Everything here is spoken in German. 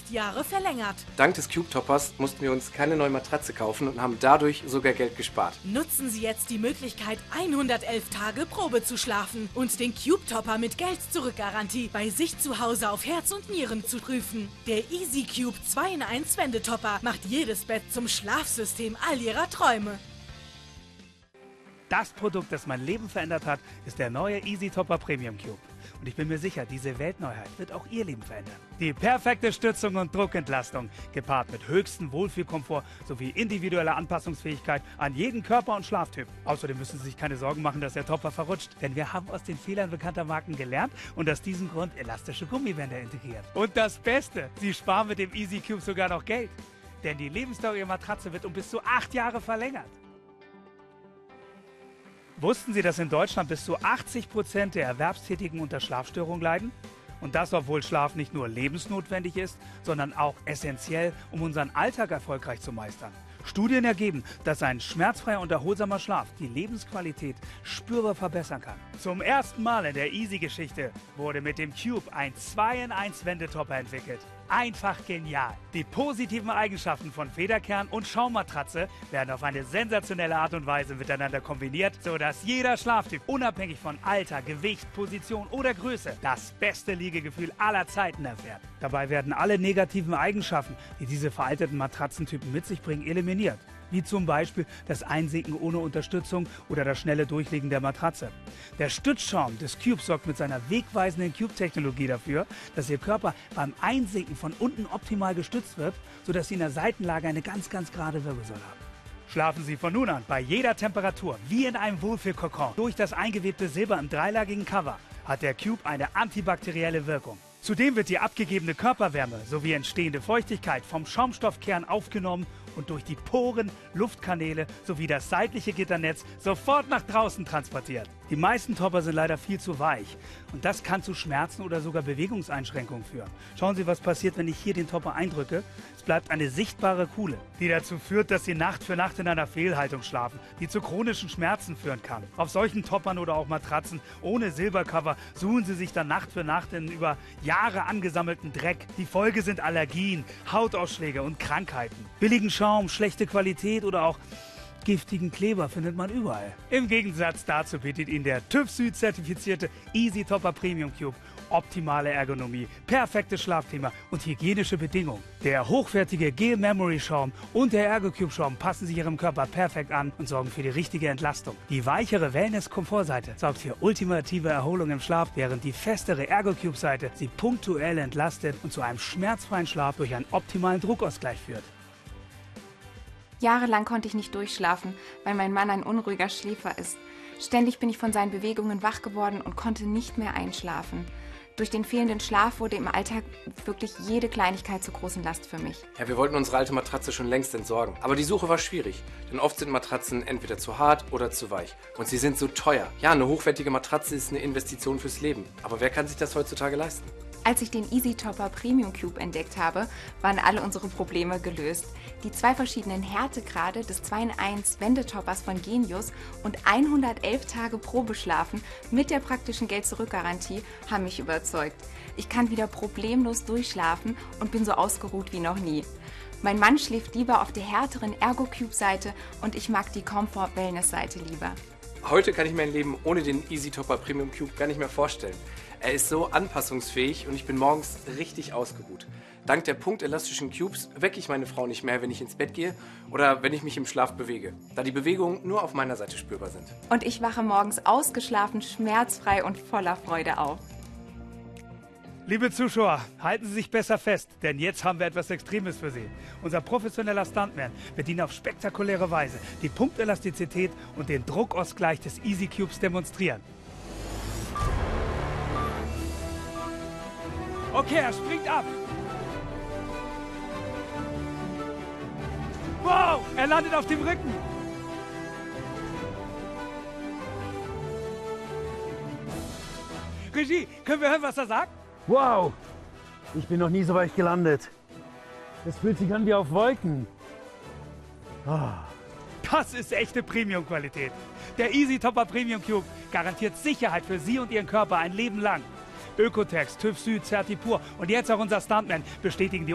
8 Jahre verlängert. Dank des Cube-Toppers mussten wir uns keine neue Matratze kaufen und haben dadurch sogar Geld gespart. Nutzen Sie jetzt die Möglichkeit, 111 Tage Probe zu schlafen und den Cube-Topper mit Geld-Zurück-Garantie bei sich zu Hause auf Herz und Nieren zu prüfen. Der EasyCube 2-in-1 Wendetopper macht jedes Bett zum Schlafsystem all Ihrer Träume. Das Produkt, das mein Leben verändert hat, ist der neue EasyTopper Premium Cube. Und ich bin mir sicher, diese Weltneuheit wird auch Ihr Leben verändern. Die perfekte Stützung und Druckentlastung, gepaart mit höchstem Wohlfühlkomfort sowie individueller Anpassungsfähigkeit an jeden Körper und Schlaftyp. Außerdem müssen Sie sich keine Sorgen machen, dass der Topper verrutscht, denn wir haben aus den Fehlern bekannter Marken gelernt und aus diesem Grund elastische Gummibänder integriert. Und das Beste, Sie sparen mit dem EasyCube sogar noch Geld. Denn die Lebensdauer Ihrer Matratze wird um bis zu 8 Jahre verlängert. Wussten Sie, dass in Deutschland bis zu 80% der Erwerbstätigen unter Schlafstörungen leiden? Und das, obwohl Schlaf nicht nur lebensnotwendig ist, sondern auch essentiell, um unseren Alltag erfolgreich zu meistern. Studien ergeben, dass ein schmerzfreier und erholsamer Schlaf die Lebensqualität spürbar verbessern kann. Zum ersten Mal in der Easy-Geschichte wurde mit dem Cube ein 2-in-1 Wendetopper entwickelt. Einfach genial. Die positiven Eigenschaften von Federkern und Schaummatratze werden auf eine sensationelle Art und Weise miteinander kombiniert, sodass jeder Schlaftyp unabhängig von Alter, Gewicht, Position oder Größe das beste Liegegefühl aller Zeiten erfährt. Dabei werden alle negativen Eigenschaften, die diese veralteten Matratzentypen mit sich bringen, eliminiert. Wie zum Beispiel das Einsinken ohne Unterstützung oder das schnelle Durchlegen der Matratze. Der Stützschaum des Cubes sorgt mit seiner wegweisenden Cube-Technologie dafür, dass Ihr Körper beim Einsinken von unten optimal gestützt wird, sodass Sie in der Seitenlage eine ganz gerade Wirbelsäule haben. Schlafen Sie von nun an bei jeder Temperatur wie in einem Wohlfühlkokon. Durch das eingewebte Silber im dreilagigen Cover hat der Cube eine antibakterielle Wirkung. Zudem wird die abgegebene Körperwärme sowie entstehende Feuchtigkeit vom Schaumstoffkern aufgenommen und durch die Poren, Luftkanäle sowie das seitliche Gitternetz sofort nach draußen transportiert. Die meisten Topper sind leider viel zu weich und das kann zu Schmerzen oder sogar Bewegungseinschränkungen führen. Schauen Sie, was passiert, wenn ich hier den Topper eindrücke. Es bleibt eine sichtbare Kuhle, die dazu führt, dass Sie Nacht für Nacht in einer Fehlhaltung schlafen, die zu chronischen Schmerzen führen kann. Auf solchen Toppern oder auch Matratzen ohne Silbercover suchen Sie sich dann Nacht für Nacht in über Jahre angesammelten Dreck. Die Folge sind Allergien, Hautausschläge und Krankheiten. Billigen Schaum, schlechte Qualität oder auch giftigen Kleber findet man überall. Im Gegensatz dazu bietet Ihnen der TÜV Süd zertifizierte EasyTopper Premium Cube optimale Ergonomie, perfektes Schlafklima und hygienische Bedingungen. Der hochwertige Gel Memory Schaum und der ErgoCube Schaum passen sich Ihrem Körper perfekt an und sorgen für die richtige Entlastung. Die weichere Wellness-Komfortseite sorgt für ultimative Erholung im Schlaf, während die festere ErgoCube-Seite Sie punktuell entlastet und zu einem schmerzfreien Schlaf durch einen optimalen Druckausgleich führt. Jahrelang konnte ich nicht durchschlafen, weil mein Mann ein unruhiger Schläfer ist. Ständig bin ich von seinen Bewegungen wach geworden und konnte nicht mehr einschlafen. Durch den fehlenden Schlaf wurde im Alltag wirklich jede Kleinigkeit zur großen Last für mich. Ja, wir wollten unsere alte Matratze schon längst entsorgen. Aber die Suche war schwierig, denn oft sind Matratzen entweder zu hart oder zu weich. Und sie sind so teuer. Ja, eine hochwertige Matratze ist eine Investition fürs Leben. Aber wer kann sich das heutzutage leisten? Als ich den EasyTopper Premium Cube entdeckt habe, waren alle unsere Probleme gelöst. Die 2 verschiedenen Härtegrade des 2-in-1 Wendetoppers von Genius und 111 Tage Probeschlafen mit der praktischen Geld-Zurück-Garantie haben mich überzeugt. Ich kann wieder problemlos durchschlafen und bin so ausgeruht wie noch nie. Mein Mann schläft lieber auf der härteren ErgoCube-Seite und ich mag die Comfort-Wellness-Seite lieber. Heute kann ich mein Leben ohne den EasyTopper Premium Cube gar nicht mehr vorstellen. Er ist so anpassungsfähig und ich bin morgens richtig ausgeruht. Dank der punktelastischen Cubes wecke ich meine Frau nicht mehr, wenn ich ins Bett gehe oder wenn ich mich im Schlaf bewege, da die Bewegungen nur auf meiner Seite spürbar sind. Und ich wache morgens ausgeschlafen, schmerzfrei und voller Freude auf. Liebe Zuschauer, halten Sie sich besser fest, denn jetzt haben wir etwas Extremes für Sie. Unser professioneller Stuntman wird Ihnen auf spektakuläre Weise die Punktelastizität und den Druckausgleich des EasyCubes demonstrieren. Okay, er springt ab. Wow, er landet auf dem Rücken. Regie, können wir hören, was er sagt? Wow, ich bin noch nie so weit gelandet. Es fühlt sich an wie auf Wolken. Das ist echte Premium-Qualität. Der EasyTopper Premium Cube garantiert Sicherheit für Sie und Ihren Körper ein Leben lang. Ökotex, TÜV Süd, Certipur und jetzt auch unser Stuntman bestätigen die